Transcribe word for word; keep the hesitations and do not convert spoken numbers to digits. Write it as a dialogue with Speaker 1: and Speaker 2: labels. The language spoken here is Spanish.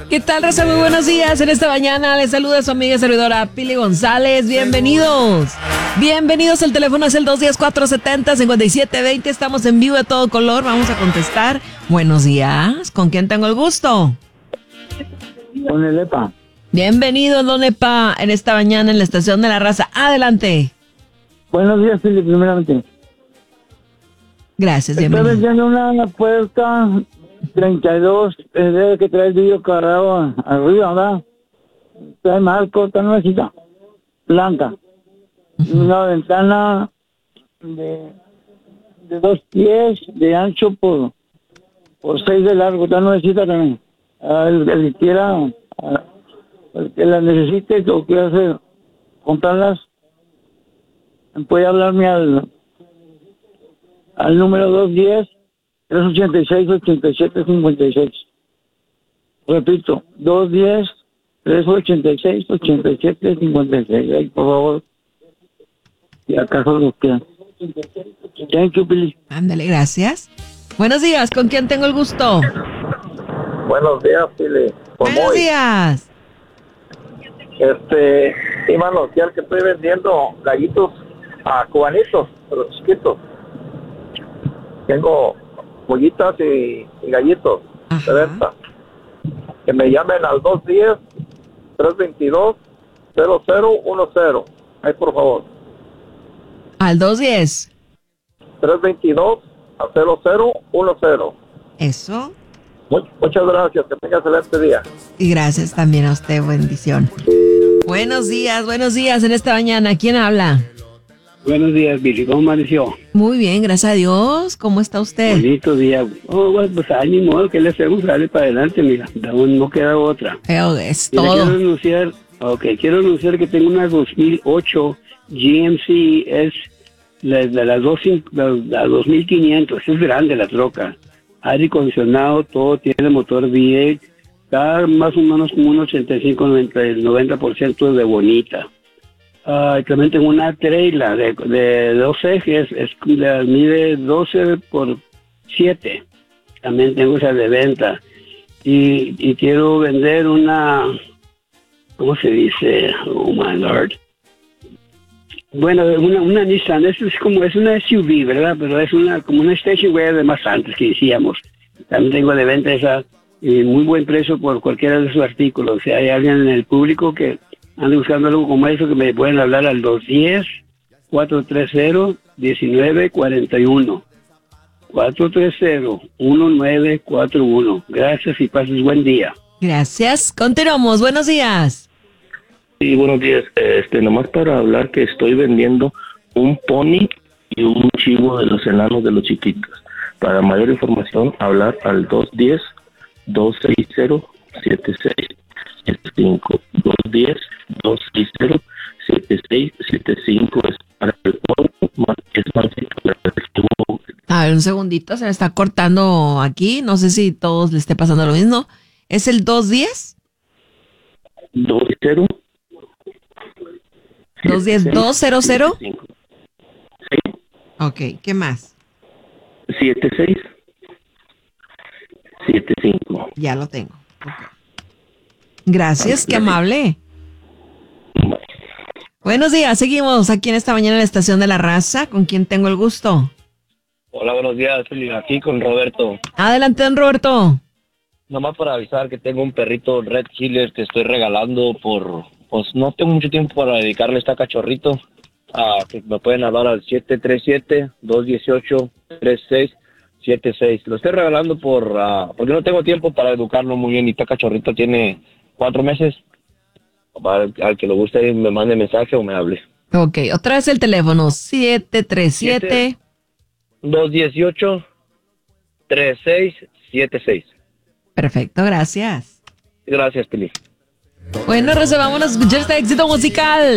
Speaker 1: ¿Qué tal, raza? Muy buenos días. En esta mañana les saluda su amiga y servidora Pili González. Bienvenidos. Bienvenidos. El teléfono es el dos uno cero, cuatro siete cero, cinco siete dos cero. Estamos en vivo de todo color. Vamos a contestar. Buenos días. ¿Con quién tengo el gusto?
Speaker 2: Con el EPA.
Speaker 1: Bienvenido, don Epa, en esta mañana en la estación de la raza. Adelante.
Speaker 2: Buenos días, Pili, primeramente.
Speaker 1: Gracias,
Speaker 2: Estoy
Speaker 1: bienvenido.
Speaker 2: vendiendo una puerta treinta y dos, eh, que trae el vidrio cargado arriba, ¿verdad? Trae marco, está nuevecita, blanca. Uh-huh. Una ventana de, de dos pies de ancho por, por seis de largo, está nuevecita también. Ah, el, el que quiera, ah, el que la necesite o quiera hacer, comprarlas, puede hablarme al, al número dos uno cero, tres ocho seis, ocho siete cinco seis. Repito, dos uno cero, tres ocho seis, ocho siete cinco seis. Ay, por favor, si acaso lo quieran. Thank you, Billy.
Speaker 1: Ándale, gracias. Buenos días, ¿con quién tengo el gusto?
Speaker 3: Buenos días, Pili.
Speaker 1: Buenos días.
Speaker 3: Este, iba a anunciar que estoy vendiendo gallitos a cubanitos, pero chiquitos. Tengo pollitas y, y gallitos de venta. Que me llamen al dos uno cero, tres dos dos, cero cero uno cero. Ahí, por favor.
Speaker 1: Al dos uno cero.
Speaker 3: tres dos dos, cero cero uno cero.
Speaker 1: Eso.
Speaker 3: Much, muchas gracias. Que tenga excelente día.
Speaker 1: Y gracias también a usted. Bendición. Buenos días, buenos días en esta mañana. ¿Quién habla?
Speaker 4: Buenos días, Billy. ¿Cómo amaneció?
Speaker 1: Muy bien, gracias a Dios. ¿Cómo está usted?
Speaker 4: Bonito día. Oh, bueno, pues ánimo, que le hacemos, dale para adelante, mira. No queda otra.
Speaker 1: Pero es
Speaker 4: Mira,
Speaker 1: todo.
Speaker 4: quiero anunciar, ok, quiero anunciar que tengo una dos mil ocho G M C, es la, la, la, dos, la, la dos mil quinientos, es grande la troca. Aire acondicionado, todo, tiene motor V ocho, está más o menos como un ochenta y cinco a noventa por ciento de bonita. Uh, también tengo una trailer de, de dos ejes, es, de, mide doce por siete. También tengo esa de venta. Y, y quiero vender una, ¿cómo se dice? Oh my lord. Bueno, una, una Nissan, es, es como, es una S U V, ¿verdad? Pero es una, como una station wagon de más antes que decíamos. También tengo de venta esa, y muy buen precio por cualquiera de sus artículos. Si hay alguien en el público que ande buscando algo como eso, que me pueden hablar al dos uno cero, cuatro tres cero, uno nueve cuatro uno. cuatro tres cero, uno nueve cuatro uno. Gracias y pases buen día.
Speaker 1: Gracias. Continuamos. Buenos días.
Speaker 5: Sí, buenos días. Este, nomás para hablar que estoy vendiendo un pony y un chivo de los enanos de los chiquitos. Para mayor información, hablar al dos uno cero, dos seis cero, siete seis siete cinco. dos uno cero, dos seis cero, siete seis siete cinco. Es para el pony, es más
Speaker 1: A ver, un segundito, se me está cortando aquí. No sé si a todos le esté pasando lo mismo. ¿Es el dos uno cero?
Speaker 5: dos cero.
Speaker 1: dos uno cero, dos cero cero.
Speaker 5: Sí.
Speaker 1: Ok, ¿qué más?
Speaker 5: siete seis siete cinco.
Speaker 1: Ya lo tengo. Okay. Gracias, qué amable. Buenos días, seguimos aquí en esta mañana en la Estación de la Raza. ¿Con quién tengo el gusto?
Speaker 6: Hola, buenos días, aquí con Roberto.
Speaker 1: Adelante, don Roberto.
Speaker 6: Nomás para avisar que tengo un perrito Red Killer que estoy regalando por... Pues no tengo mucho tiempo para dedicarle a esta cachorrito. Ah, que me pueden hablar al siete tres siete, dos uno ocho, tres seis siete seis. Lo estoy regalando por... Uh, porque no tengo tiempo para educarlo muy bien. Y esta cachorrito tiene cuatro meses. Para al que le guste me mande mensaje o me hable.
Speaker 1: Ok, otra vez el teléfono. siete tres siete...
Speaker 6: dos uno ocho, tres seis siete seis.
Speaker 1: Perfecto, gracias.
Speaker 6: Gracias, Pili.
Speaker 1: Bueno, Rosa, vámonos a escuchar este éxito musical.